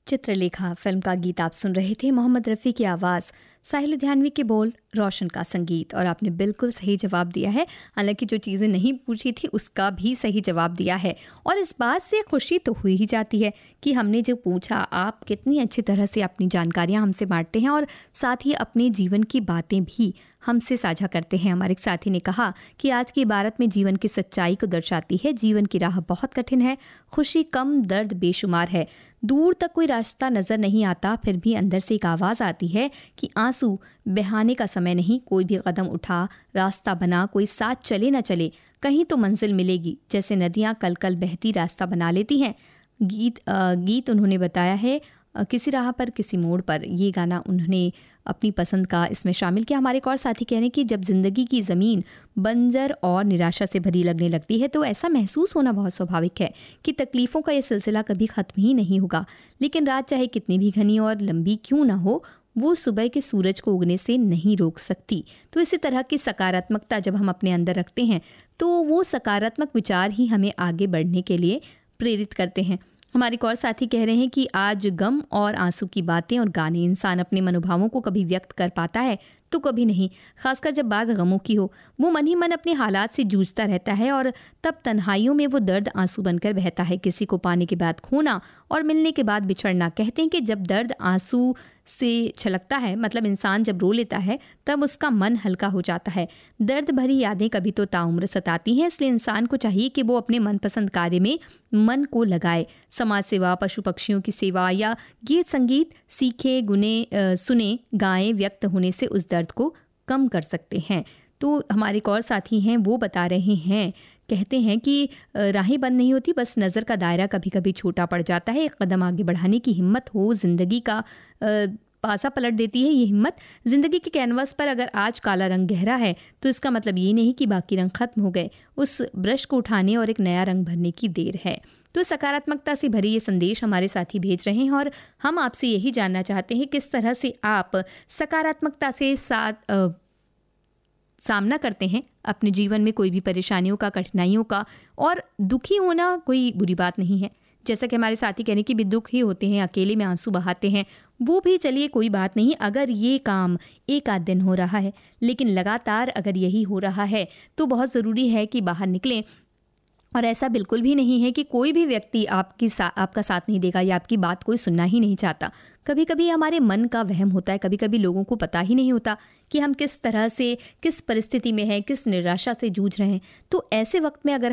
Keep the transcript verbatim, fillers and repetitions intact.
Chitralekha film का गीत आप सुन रहे थे। मोहम्मद रफ़ी की आवाज़, साहिल लुधियानवी के बोल, रोशन का संगीत। और आपने बिल्कुल सही जवाब दिया है। हालांकि जो चीज़ें नहीं पूछी थी उसका भी सही जवाब दिया है। और इस बात से खुशी तो हुई ही जाती है कि हमने जो पूछा, आप कितनी अच्छी तरह से अपनी जानकारियां हमसे बांटते हैं और साथ ही अपने जीवन की बातें भी हमसे साझा करते हैं। हमारे एक साथी ने कहा कि आज की इबारत में जीवन की सच्चाई को दर्शाती है। जीवन की राह बहुत कठिन है, खुशी कम, दर्द बेशुमार है। दूर तक कोई रास्ता नजर नहीं आता, फिर भी अंदर से एक आवाज़ आती है कि आंसू बहाने का समय नहीं। कोई भी कदम उठा, रास्ता बना, कोई साथ चले न चले, कहीं तो मंजिल मिलेगी। जैसे नदियाँ कल कल बहती रास्ता बना लेती हैं। गीत आ, गीत उन्होंने बताया है किसी राह पर किसी मोड़ पर। ये गाना उन्होंने अपनी पसंद का इसमें शामिल किया। हमारे एक और साथी कह रहे हैं कि जब जिंदगी की ज़मीन बंजर और निराशा से भरी लगने लगती है तो ऐसा महसूस होना बहुत स्वाभाविक है कि तकलीफ़ों का ये सिलसिला कभी ख़त्म ही नहीं होगा। लेकिन रात चाहे कितनी भी घनी और लंबी क्यों ना हो, वो सुबह के सूरज को उगने से नहीं रोक सकती। तो इसी तरह की सकारात्मकता जब हम अपने अंदर रखते हैं तो वो सकारात्मक विचार ही हमें आगे बढ़ने के लिए प्रेरित करते हैं। हमारे एक और साथी कह रहे हैं कि आज गम और आंसू की बातें और गाने, इंसान अपने मनोभावों को कभी व्यक्त कर पाता है तो कभी नहीं। खासकर जब बात गमों की हो, वो मन ही मन अपने हालात से जूझता रहता है और तब तन्हाइयों में वो दर्द आंसू बनकर बहता है। किसी को पाने के बाद खोना और मिलने के बाद बिछड़ना। कहते हैं कि जब दर्द आंसू से छलकता है, मतलब इंसान जब रो लेता है, तब उसका मन हल्का हो जाता है। दर्द भरी यादें कभी तो ताउम्र सताती हैं, इसलिए इंसान को चाहिए कि वो अपने मनपसंद कार्य में मन को लगाए। समाज सेवा, पशु पक्षियों की सेवा या गीत संगीत सीखे, गुने आ, सुने, गाएं, व्यक्त होने से उस दर्द को कम कर सकते हैं। तो हमारे एक और साथी हैं, वो बता रहे हैं, कहते हैं कि राहें बंद नहीं होती, बस नज़र का दायरा कभी कभी छोटा पड़ जाता है। एक कदम आगे बढ़ाने की हिम्मत हो, ज़िंदगी का पासा पलट देती है ये हिम्मत। ज़िंदगी के कैनवास पर अगर आज काला रंग गहरा है तो इसका मतलब ये नहीं कि बाकी रंग खत्म हो गए। उस ब्रश को उठाने और एक नया रंग भरने की देर है। तो सकारात्मकता से भरी ये संदेश हमारे साथी भेज रहे हैं और हम आपसे यही जानना चाहते हैं किस तरह से आप सकारात्मकता से साथ आ, सामना करते हैं अपने जीवन में कोई भी परेशानियों का, कठिनाइयों का। और दुखी होना कोई बुरी बात नहीं है। जैसा कि हमारे साथी कहने की भी दुख ही होते हैं, अकेले में आंसू बहाते हैं, वो भी चलिए कोई बात नहीं। अगर ये काम एक आध दिन हो रहा है, लेकिन लगातार अगर यही हो रहा है तो बहुत ज़रूरी है कि बाहर निकलें। और ऐसा बिल्कुल भी नहीं है कि कोई भी व्यक्ति आपकी सा, आपका साथ नहीं देगा या आपकी बात कोई सुनना ही नहीं चाहता। कभी कभी हमारे मन का वहम होता है, कभी कभी लोगों को पता ही नहीं होता कि हम किस तरह से, किस परिस्थिति में हैं, किस निराशा से जूझ रहे हैं। तो ऐसे वक्त में अगर